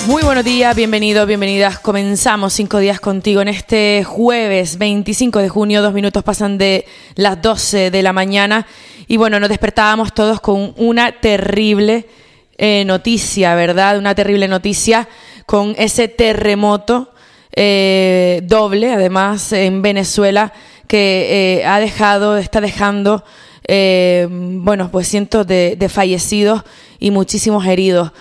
Muy buenos días, bienvenidos, bienvenidas. Comenzamos 5 días contigo en este jueves 25 de junio. 2 minutos pasan de las 12 de la mañana. Y bueno, nos despertábamos todos con una terrible noticia, ¿verdad? Una terrible noticia con ese terremoto doble, además, en Venezuela, que está dejando, pues cientos de fallecidos y muchísimos heridos.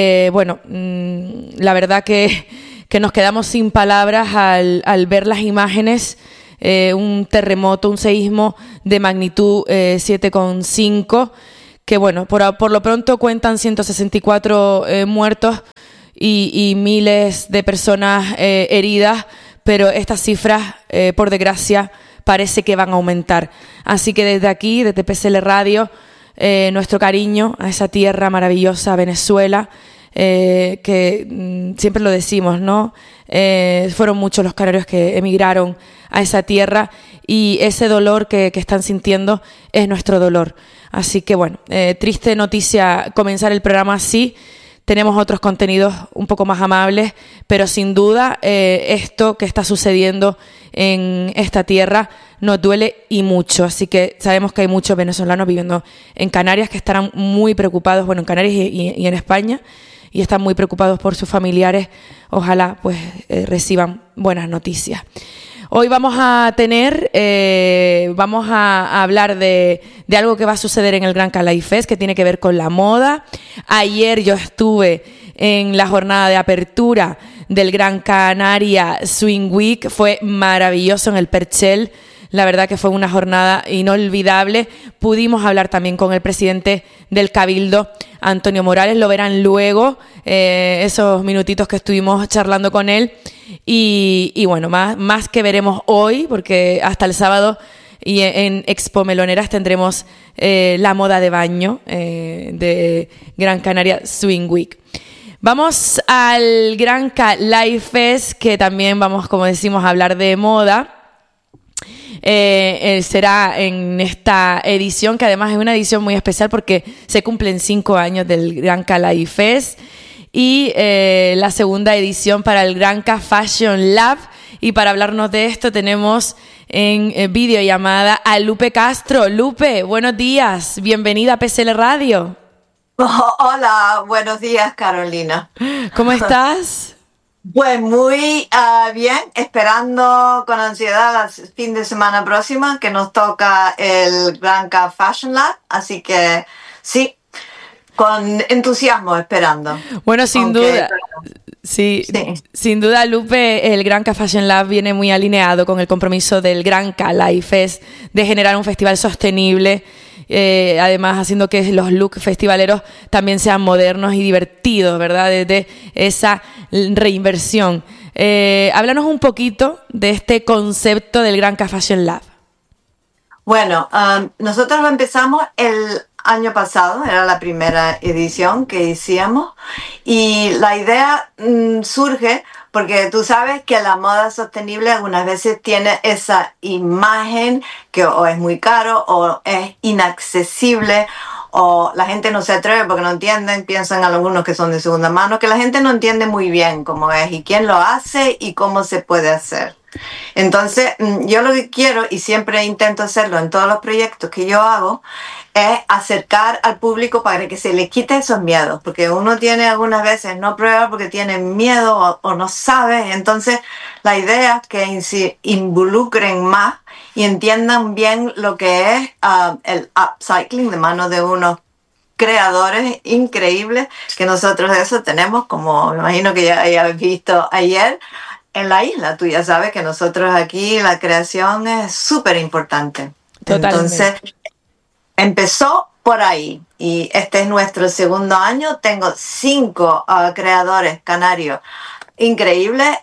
La verdad que nos quedamos sin palabras al ver las imágenes. Un terremoto, un seísmo de magnitud 7,5, que bueno, por lo pronto cuentan 164 muertos y miles de personas heridas, pero estas cifras, por desgracia, parece que van a aumentar. Así que desde aquí, desde PSL Radio, nuestro cariño a esa tierra maravillosa, Venezuela, que siempre lo decimos, ¿no? Fueron muchos los canarios que emigraron a esa tierra y ese dolor que están sintiendo es nuestro dolor. Así que bueno, triste noticia comenzar el programa así. Tenemos otros contenidos un poco más amables, pero sin duda esto que está sucediendo en esta tierra nos duele y mucho. Así que sabemos que hay muchos venezolanos viviendo en Canarias que estarán muy preocupados, bueno, en Canarias y en España, y están muy preocupados por sus familiares. Ojalá pues reciban buenas noticias. Hoy vamos a hablar de algo que va a suceder en el Gran Calais Fest, que tiene que ver con la moda. Ayer yo estuve en la jornada de apertura del Gran Canaria Swing Week. Fue maravilloso en el Perchel. La verdad que fue una jornada inolvidable. Pudimos hablar también con el presidente del Cabildo, Antonio Morales. Lo verán luego, esos minutitos que estuvimos charlando con él. Y bueno, más que veremos hoy, porque hasta el sábado y en Expo Meloneras tendremos la moda de baño de Gran Canaria Swing Week. Vamos al Gran Calais Fest, que también vamos, como decimos, a hablar de moda. Será en esta edición, que además es una edición muy especial porque se cumplen 5 años del Gran Calais Fest, y la segunda edición para el Granca Fashion Lab. Y para hablarnos de esto tenemos en videollamada a Lupe Castro. Lupe, buenos días, bienvenida a PSL Radio. Hola, buenos días, Carolina. ¿Cómo estás? Pues muy bien, esperando con ansiedad el fin de semana próxima que nos toca el Granca Fashion Lab, así que sí, con entusiasmo esperando. Bueno, sin duda. Sí, sin duda, Lupe, el Granca Fashion Lab viene muy alineado con el compromiso del Gran Calais Fest de generar un festival sostenible, además haciendo que los looks festivaleros también sean modernos y divertidos, ¿verdad? Desde esa reinversión. Háblanos un poquito de este concepto del Granca Fashion Lab. Bueno, nosotros lo empezamos el año pasado, era la primera edición que hicimos, y la idea surge porque tú sabes que la moda sostenible algunas veces tiene esa imagen que o es muy caro o es inaccesible, o la gente no se atreve porque no entienden, piensan algunos que son de segunda mano, que la gente no entiende muy bien cómo es y quién lo hace y cómo se puede hacer. Entonces, yo lo que quiero, y siempre intento hacerlo en todos los proyectos que yo hago, es acercar al público para que se le quite esos miedos, porque uno tiene algunas veces no prueba porque tiene miedo o no sabe. Entonces la idea es que se involucren más y entiendan bien lo que es el upcycling de manos de unos creadores increíbles, que nosotros de eso tenemos, como me imagino que ya hayas visto ayer en la isla. Tú ya sabes que nosotros aquí la creación es súper importante. Totalmente. Entonces empezó por ahí y este es nuestro segundo año. Tengo 5 creadores canarios increíbles,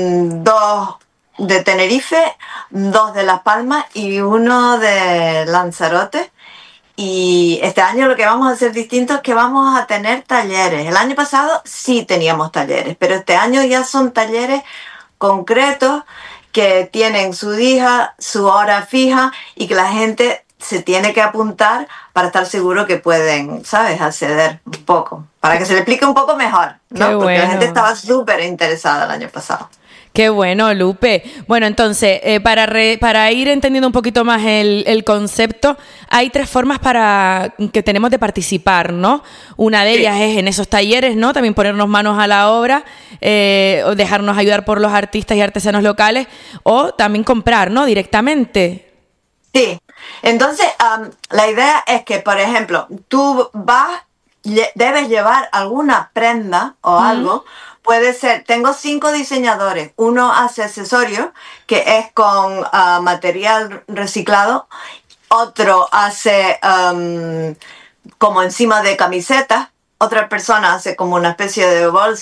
2 de Tenerife, 2 de Las Palmas y 1 de Lanzarote. Y este año lo que vamos a hacer distinto es que vamos a tener talleres. El año pasado sí teníamos talleres, pero este año ya son talleres concretos que tienen su día, su hora fija, y que la gente se tiene que apuntar para estar seguro que pueden, ¿sabes?, acceder un poco, para que se le explique un poco mejor, ¿no? Qué Porque la gente bueno. estaba súper interesada el año pasado. Qué bueno, Lupe. Bueno, entonces, para ir entendiendo un poquito más el concepto, hay 3 formas que tenemos de participar, ¿no? Una de ellas es en esos talleres, ¿no? También ponernos manos a la obra, o dejarnos ayudar por los artistas y artesanos locales, o también comprar, ¿no? Directamente. Sí, entonces la idea es que, por ejemplo, tú debes llevar alguna prenda o algo. Puede ser, tengo 5 diseñadores. Uno hace accesorios, que es con material reciclado. Otro hace como encima de camisetas. Otra persona hace como una especie de bolsa